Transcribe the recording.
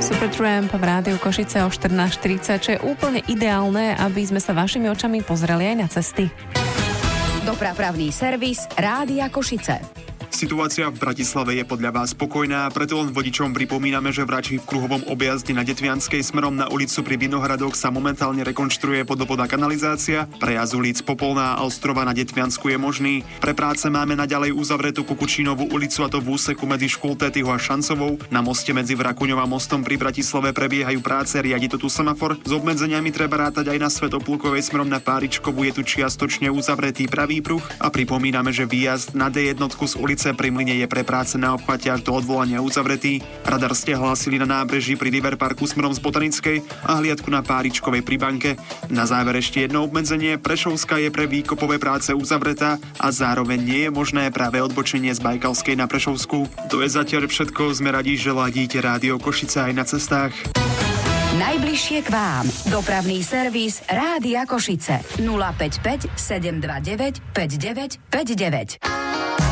Supertramp v rádiu Košice o 14:40, čo je úplne ideálne, aby sme sa vašimi očami pozreli aj na cesty. Dopravný servis Rádia Košice. Situácia v Bratislave je podľa vás spokojná, preto len vodičom pripomíname, že v Rači v kruhovom objazde na Detvianskej smerom na ulicu pri Vinohradoch sa momentálne rekonštruuje vodovodná kanalizácia. Prejazd ulic Popolná a Ostrova na Detviansku je možný. Pre práce máme naďalej uzavretú Kukučínovú ulicu, a to v úseku medzi Škultétyho a Šancovou. Na moste medzi Vrakuňou a mostom pri Bratislave prebiehajú práce, riadi to tu semafor. S obmedzeniami treba rátať aj na Svätoplukovej smerom na Páričkovú, je tu čiastočne uzavretý pravý pruh a pripomíname, že výjazd na D1 z ulice pri Mlyne je pre práce na obchvate až do odvolania uzavretý. Radar ste hlásili na nábreží pri River Parku smerom z Botanickej a hliadku na Páričkovej pri banke. Na záver ešte jedno obmedzenie. Prešovská je pre výkopové práce uzavretá a zároveň nie je možné práve odbočenie z Bajkalskej na Prešovskú. To je zatiaľ všetko. Sme radi, že ladíte Rádio Košice aj na cestách. Najbližšie k vám. Dopravný servis Rádia Košice. 055 729 5959.